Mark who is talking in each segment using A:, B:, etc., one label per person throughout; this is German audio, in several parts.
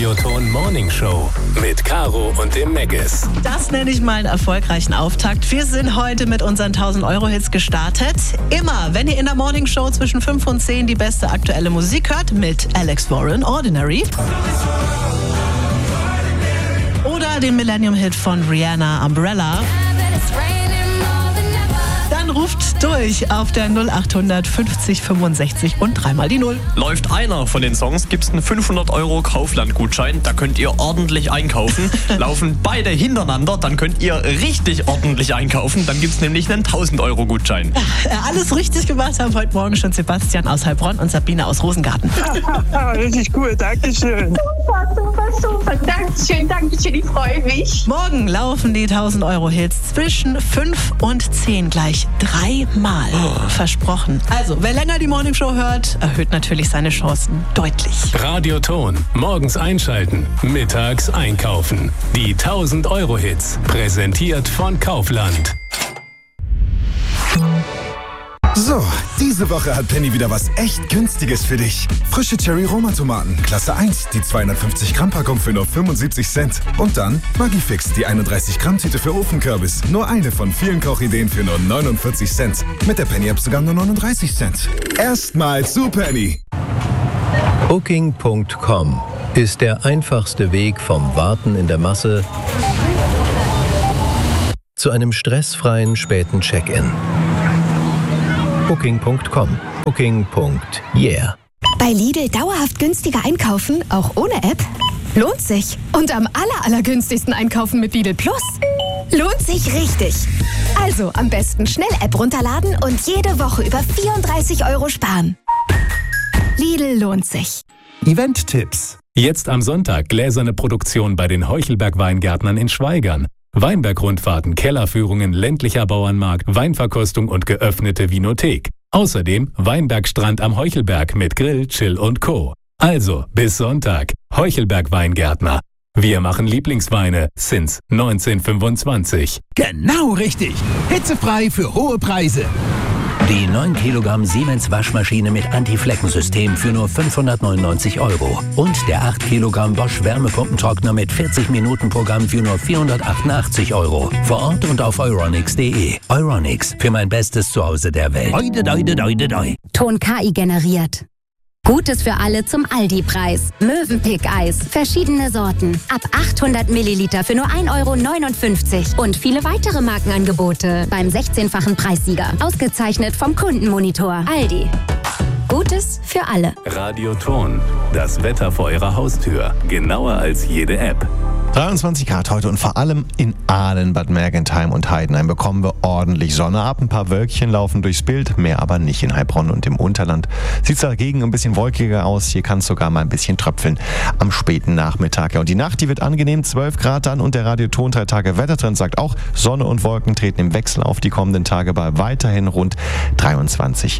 A: Radioton Morning Show mit Caro und dem Megas.
B: Das nenne ich mal einen erfolgreichen Auftakt. Wir sind heute mit unseren 1000-Euro-Hits gestartet. Immer, wenn ihr in der Morning Show zwischen 5 und 10 die beste aktuelle Musik hört, mit Alex Warren, Ordinary. Oder den Millennium-Hit von Rihanna, Umbrella. Dann ruft durch auf der 0800 50 65 und dreimal die 0.
C: Läuft einer von den Songs, gibt's einen 500 Euro Kaufland-Gutschein. Da könnt ihr ordentlich einkaufen. Laufen beide hintereinander, dann könnt ihr richtig ordentlich einkaufen. Dann gibt's nämlich einen 1000 Euro Gutschein.
B: Alles richtig gemacht haben heute Morgen schon Sebastian aus Heilbronn und Sabine aus Rosengarten.
D: Richtig cool, Dankeschön.
E: Super. Dankeschön, ich freue mich.
B: Morgen laufen die 1000 Euro Hits zwischen 5 und 10 gleich 3-mal. Versprochen. Also, wer länger die Morning Show hört, erhöht natürlich seine Chancen deutlich.
A: Radioton. Morgens einschalten, mittags einkaufen. Die 1000 Euro Hits. Präsentiert von Kaufland.
F: So, diese Woche hat Penny wieder was echt Günstiges für dich. Frische Cherry-Roma-Tomaten, Klasse 1, die 250 Gramm Packung für nur 75 Cent. Und dann Magifix, die 31 Gramm Tüte für Ofenkürbis. Nur eine von vielen Kochideen für nur 49 Cent. Mit der Penny-App sogar nur 39 Cent. Erstmal zu Penny.
G: Booking.com ist der einfachste Weg vom Warten in der Masse zu einem stressfreien späten Check-in. Booking.com. Booking.yeah.
H: Bei Lidl dauerhaft günstiger einkaufen, auch ohne App? Lohnt sich. Und am allergünstigsten einkaufen mit Lidl Plus? Lohnt sich richtig. Also am besten schnell App runterladen und jede Woche über 34 Euro sparen. Lidl lohnt sich.
A: Event-Tipps. Jetzt am Sonntag gläserne Produktion bei den Heuchelberg-Weingärtnern in Schwaigern. Weinbergrundfahrten, Kellerführungen, ländlicher Bauernmarkt, Weinverkostung und geöffnete Vinothek. Außerdem Weinbergstrand am Heuchelberg mit Grill, Chill und Co. Also bis Sonntag. Heuchelberg Weingärtner. Wir machen Lieblingsweine since 1925.
I: Genau richtig. Hitzefrei für hohe Preise.
J: Die 9 Kilogramm Siemens Waschmaschine mit Anti-Flecken-System für nur 599 Euro. Und der 8 Kilogramm Bosch Wärmepumpentrockner mit 40-Minuten-Programm für nur 488 Euro. Vor Ort und auf euronics.de. Euronics, für mein bestes Zuhause der Welt.
K: Ton KI generiert. Gutes für alle zum Aldi-Preis. Mövenpick-Eis. Verschiedene Sorten. Ab 800 Milliliter für nur 1,59 Euro. Und viele weitere Markenangebote beim 16-fachen Preissieger. Ausgezeichnet vom Kundenmonitor. Aldi. Gutes für alle.
A: Radioton. Das Wetter vor Ihrer Haustür. Genauer als jede App.
L: 23 Grad heute und vor allem in Ahlen, Bad Mergentheim und Heidenheim bekommen wir ordentlich Sonne ab. Ein paar Wölkchen laufen durchs Bild, mehr aber nicht in Heilbronn und im Unterland. Sieht es dagegen ein bisschen wolkiger aus. Hier kann es sogar mal ein bisschen tröpfeln am späten Nachmittag. Ja, und die Nacht, die wird angenehm, 12 Grad dann und der Radioton 3 Tage Wettertrend sagt auch, Sonne und Wolken treten im Wechsel auf die kommenden Tage bei weiterhin rund 23,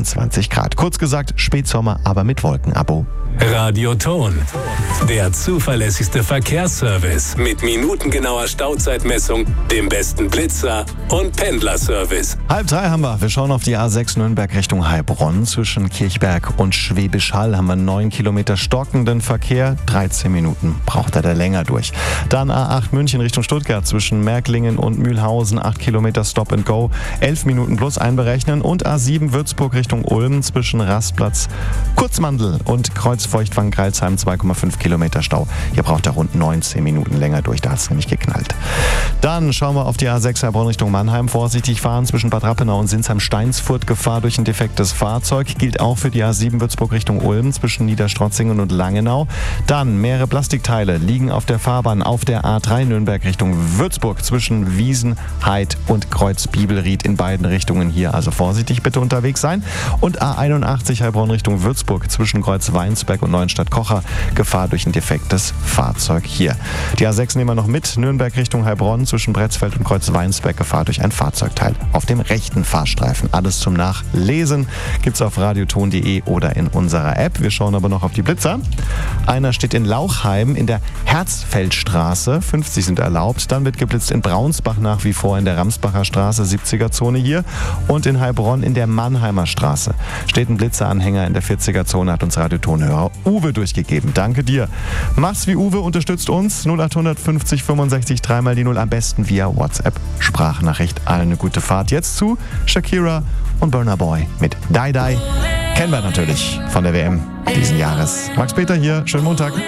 L: 24 Grad. Kurz gesagt, Spätsommer, aber mit Wolkenabo.
A: Radioton. Der zuverlässigste Verkehrsservice mit minutengenauer Stauzeitmessung, dem besten Blitzer und Pendlerservice.
L: 2:30 haben wir. Wir schauen auf die A6 Nürnberg Richtung Heilbronn. Zwischen Kirchberg und Schwäbisch Hall haben wir 9 Kilometer stockenden Verkehr. 13 Minuten braucht er da länger durch. Dann A8 München Richtung Stuttgart zwischen Märklingen und Mühlhausen. 8 Kilometer Stop and Go. 11 Minuten plus einberechnen. Und A7 Würzburg Richtung Ulm zwischen Rastplatz, Kurzmandel und Kreuzfeuchtwangen-Greilsheim 2,5 Kilometer Stau. Hier braucht er rund 19 Minuten länger durch, da hat es nämlich geknallt. Dann schauen wir auf die A6 Heilbronn Richtung Mannheim. Vorsichtig fahren zwischen Bad Rappenau und Sinsheim-Steinsfurt. Gefahr durch ein defektes Fahrzeug. Gilt auch für die A7 Würzburg Richtung Ulm zwischen Niederstrotzingen und Langenau. Dann mehrere Plastikteile liegen auf der Fahrbahn auf der A3 Nürnberg Richtung Würzburg zwischen Wiesen, Heid und Kreuz-Bibelried in beiden Richtungen hier. Also vorsichtig bitte unterwegs sein. Und A81 Heilbronn Richtung Würzburg zwischen Kreuz-Weinsberg und Neuenstadt-Kocher. Gefahr durch ein defektes Fahrzeug hier. Die A6 nehmen wir noch mit. Nürnberg Richtung Heilbronn zwischen Bretzfeld und Kreuz-Weinsberg. Gefahr durch ein Fahrzeugteil auf dem rechten Fahrstreifen. Alles zum Nachlesen gibt's auf radioton.de oder in unserer App. Wir schauen aber noch auf die Blitzer. Einer steht in Lauchheim in der Herzfeldstraße, 50 sind erlaubt. Dann wird geblitzt in Braunsbach nach wie vor in der Ramsbacher Straße, 70er-Zone hier. Und in Heilbronn in der Mannheimer Straße. Steht ein Blitzeranhänger in der 40er-Zone, hat uns Radiotonhörer Uwe durchgegeben. Danke dir. Mach's wie Uwe, unterstützt uns. 0800 50 65 3 die 0, am besten via WhatsApp. Sprachnachricht. Allen eine gute Fahrt. Jetzt zu Shakira und Burna Boy mit Die Die. Kennen wir natürlich von der WM diesen Jahres. Max Peter hier, schönen Montag.